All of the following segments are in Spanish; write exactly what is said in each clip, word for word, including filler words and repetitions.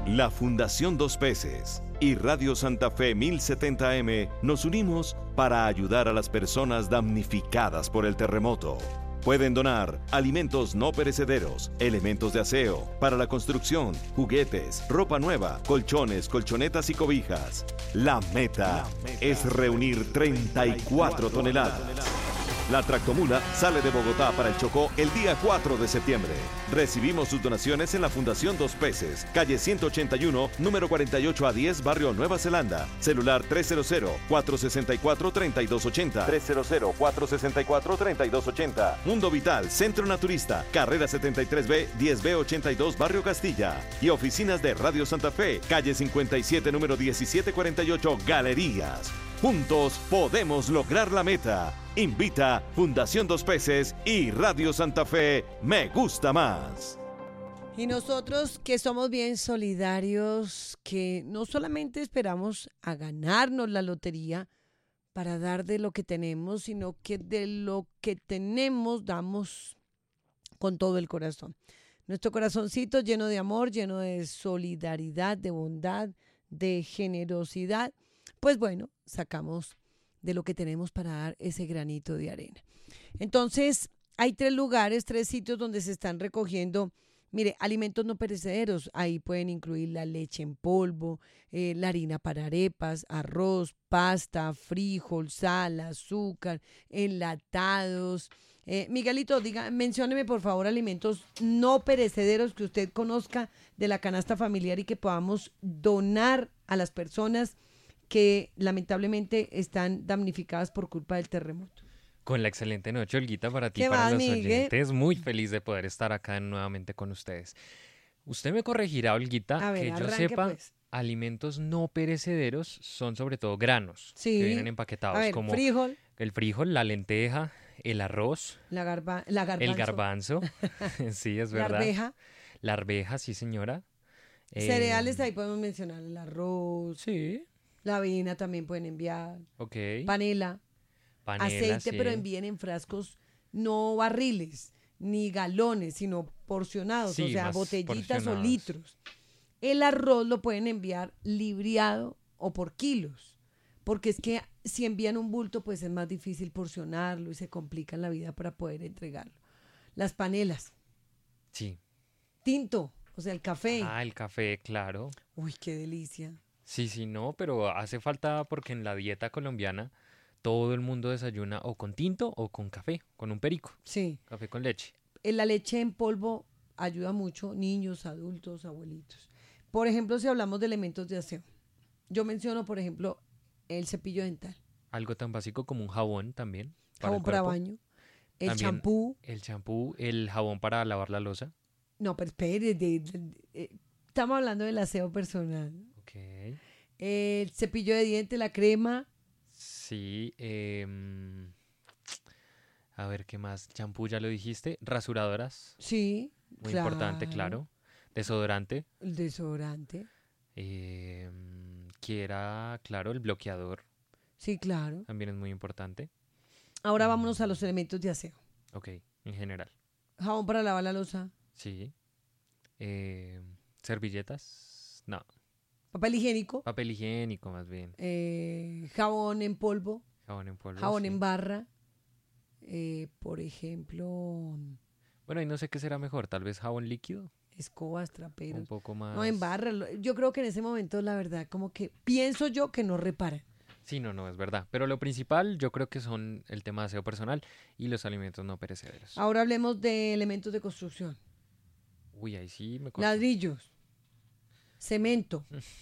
La Fundación Dos Peces y Radio Santa Fe mil setenta eme nos unimos para ayudar a las personas damnificadas por el terremoto. Pueden donar alimentos no perecederos, elementos de aseo, para la construcción, juguetes, ropa nueva, colchones, colchonetas y cobijas. La meta, la meta es reunir treinta y cuatro toneladas. La tractomula sale de Bogotá para el Chocó el día cuatro de septiembre. Recibimos sus donaciones en la Fundación Dos Peces, calle ciento ochenta y uno, número cuarenta y ocho a diez, barrio Nueva Zelanda. Celular tres cero cero, cuatro seis cuatro, tres dos ocho cero. tres cero cero, cuatro seis cuatro, tres dos ocho cero. Mundo Vital, Centro Naturista, carrera setenta y tres B, diez B ochenta y dos, barrio Castilla. Y oficinas de Radio Santa Fe, calle cincuenta y siete, número diecisiete cuarenta y ocho, Galerías. Juntos podemos lograr la meta. Invita Fundación Dos Peces y Radio Santa Fe, Me Gusta Más. Y nosotros que somos bien solidarios, que no solamente esperamos a ganarnos la lotería para dar de lo que tenemos, sino que de lo que tenemos damos con todo el corazón. Nuestro corazoncito lleno de amor, lleno de solidaridad, de bondad, de generosidad. Pues bueno, sacamos de lo que tenemos para dar ese granito de arena. Entonces, hay tres lugares, tres sitios donde se están recogiendo, mire, alimentos no perecederos. Ahí pueden incluir la leche en polvo, eh, la harina para arepas, arroz, pasta, frijol, sal, azúcar, enlatados. Eh, Miguelito, diga, mencióneme por favor alimentos no perecederos que usted conozca de la canasta familiar y que podamos donar a las personas que lamentablemente están damnificadas por culpa del terremoto. Con la excelente noche, Olguita, para ti y ¿Qué para va, los Miguel? oyentes. Muy feliz de poder estar acá nuevamente con ustedes. Usted me corregirá, Olguita, A ver, que yo arranque, sepa, pues. alimentos no perecederos son sobre todo granos Sí. que vienen empaquetados, A ver, como frijol, el frijol, la lenteja, el arroz, la, garba, la garbanzo, el garbanzo, sí, es la verdad. arveja, La arveja, sí, señora. Eh, cereales, ahí podemos mencionar el arroz, Sí, la avena también pueden enviar, ok. panela, Panela, aceite, sí. pero envíen en frascos, no barriles, ni galones, sino porcionados, Sí, o sea, más botellitas o porcionados. litros. El arroz lo pueden enviar libriado o por kilos, porque es que si envían un bulto, pues es más difícil porcionarlo y se complica la vida para poder entregarlo. Las panelas, Sí. tinto, o sea, el café. Ah, el café, claro. Uy, qué delicia. Sí, sí, no, pero hace falta porque en la dieta colombiana todo el mundo desayuna o con tinto o con café, con un perico, Sí, café con leche. eh, la leche en polvo ayuda mucho, niños, adultos, abuelitos. Por ejemplo, si hablamos de elementos de aseo, yo menciono, por ejemplo, el cepillo dental, Algo tan básico como un jabón también. Para jabón el para cuerpo. baño, el También champú. el champú, el jabón para lavar la loza. No, pero espere, de- de- de- eh, estamos hablando del aseo personal. Ok. El cepillo de dientes, la crema, Sí. em, a ver, ¿qué más? Champú, ya lo dijiste. Rasuradoras, sí, muy importante, claro. Desodorante. El desodorante, em, quiera, claro, el bloqueador sí, claro. también es muy importante. Ahora vámonos a los elementos de aseo. Ok, en general. Jabón para lavar la loza, Sí. Eh, servilletas. No. papel higiénico, Papel higiénico, más bien. eh, jabón en polvo, Jabón en polvo. jabón sí. en barra, eh, por ejemplo, Bueno, y no sé qué será mejor. Tal vez jabón líquido. escobas, traperos. Un poco más. No, en barra. lo- Yo creo que en ese momento, la verdad, como que pienso yo que no reparan. Sí, no, no, es verdad. Pero lo principal yo creo que son el tema de aseo personal y los alimentos no perecederos. Ahora hablemos de elementos de construcción. Uy, ahí sí me costó. Ladrillos, cemento,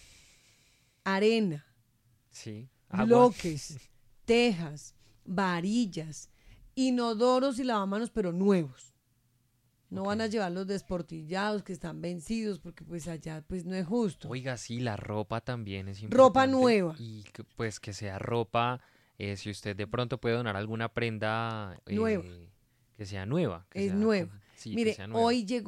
arena, Sí. Agua. bloques, tejas, varillas, inodoros y lavamanos, pero nuevos. No Ok. van a llevar los desportillados que están vencidos, porque pues allá pues no es justo. Oiga, sí, la ropa también es importante. Ropa nueva. Y que, pues que sea ropa, eh, si usted de pronto puede donar alguna prenda eh, Nueva. que sea nueva. que Es sea nueva. con- sí, que Mire, sea nueva. hoy llegó